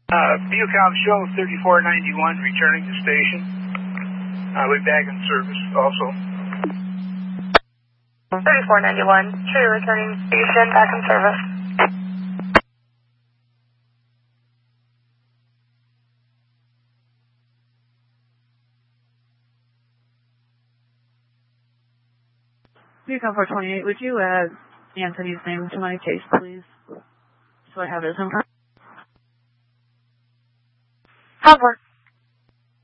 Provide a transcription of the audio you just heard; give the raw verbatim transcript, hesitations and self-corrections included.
Uh, Viewcom show thirty-four ninety-one returning to station. Uh, we're back in service also. thirty-four ninety-one, tree returning to station, back in service. Viewcom four twenty-eight, would you add Anthony's name to my case, please? So I have his number. Halvor.